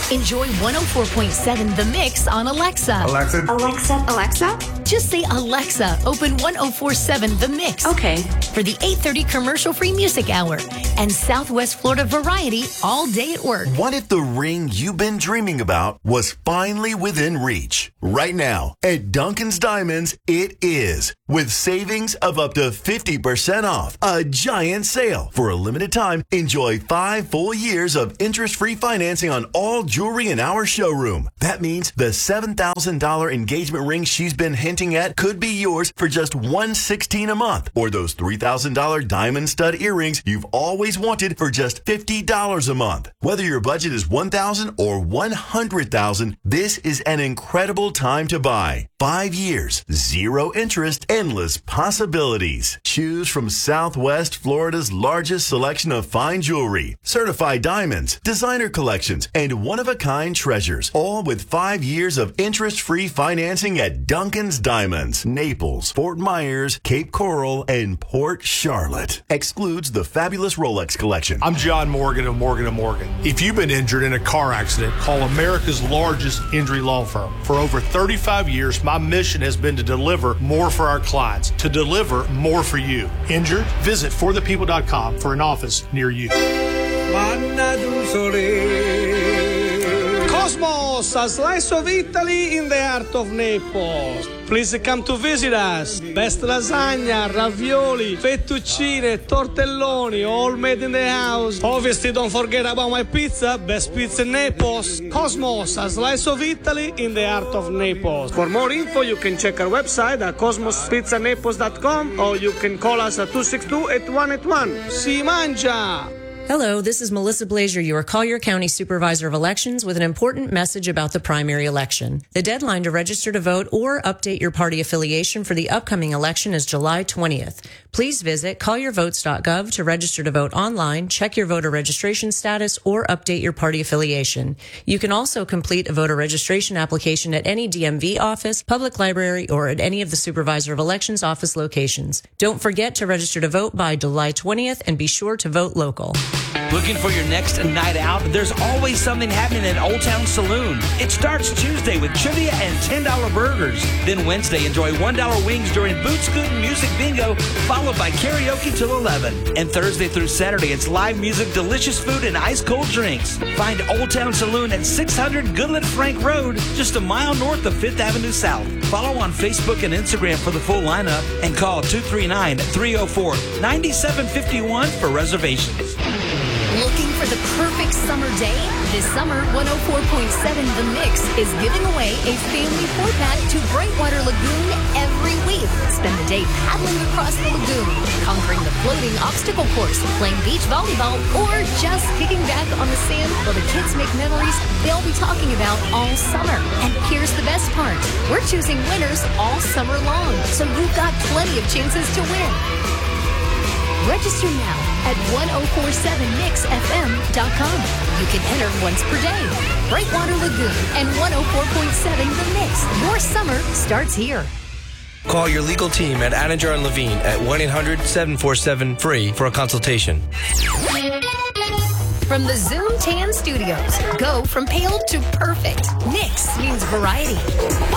Enjoy 104.7 The Mix on Alexa. Alexa? Just say, Alexa, open 104.7 The Mix. Okay. For the 8:30 commercial-free music hour and Southwest Florida variety all day at work. What if the ring you've been dreaming about was finally within reach? Right now, at Duncan's Diamonds, it is. With savings of up to 50% off. A giant sale. For a limited time, enjoy 5 full years of interest-free financing on all jewelry in our showroom. That means the $7,000 engagement ring she's been hinting at could be yours for just $116 a month. Or those $3,000 diamond stud earrings you've always wanted for just $50 a month. Whether your budget is $1,000 or $100,000, this is an incredible time to buy. 5 years, 0 interest, endless possibilities. Choose from Southwest Florida's largest selection of fine jewelry, certified diamonds, designer collections, and one-of-a-kind treasures, all with 5 years of interest-free financing at Duncan's Diamonds, Naples, Fort Myers, Cape Coral, and Port Charlotte. Excludes the fabulous Rolex collection. I'm John Morgan of Morgan & Morgan. If you've been injured in a car accident, call America's largest injury law firm. For over 35 years, my mission has been to deliver more for our clients, to deliver more for you. Injured? Visit forthepeople.com for an office near you. Cosmos, a slice of Italy in the heart of Naples. Please come to visit us. Best lasagna, ravioli, fettuccine, tortelloni, all made in the house. Obviously, don't forget about my pizza. Best pizza in Naples. Cosmos, a slice of Italy in the heart of Naples. For more info, you can check our website at cosmospizzanaples.com or you can call us at 262-8181. Si mangia! Hello, this is Melissa Blazier, your Collier County Supervisor of Elections, with an important message about the primary election. The deadline to register to vote or update your party affiliation for the upcoming election is July 20th. Please visit colliervotes.gov to register to vote online, check your voter registration status, or update your party affiliation. You can also complete a voter registration application at any DMV office, public library, or at any of the Supervisor of Elections office locations. Don't forget to register to vote by July 20th and be sure to vote local. Looking for your next night out? There's always something happening at Old Town Saloon. It starts Tuesday with trivia and $10 burgers. Then Wednesday, enjoy $1 wings during Boot Scootin' Music Bingo, followed by karaoke till 11. And Thursday through Saturday, it's live music, delicious food, and ice-cold drinks. Find Old Town Saloon at 600 Goodlet Frank Road, just a mile north of 5th Avenue South. Follow on Facebook and Instagram for the full lineup and call 239-304-9751 for reservations. Looking for the perfect summer day? This summer, 104.7 The Mix is giving away a family 4-pack to Brightwater Lagoon every week. Spend the day paddling across the lagoon, conquering the floating obstacle course, playing beach volleyball, or just kicking back on the sand while the kids make memories they'll be talking about all summer. And here's the best part. We're choosing winners all summer long, so you've got plenty of chances to win. Register now at 1047mixfm.com. You can enter once per day. Brightwater Lagoon and 104.7 The Mix. Your summer starts here. Call your legal team at Anninger and Levine at 1-800-747-FREE for a consultation. From the Zoom Tan Studios, go from pale to perfect. Mix means variety.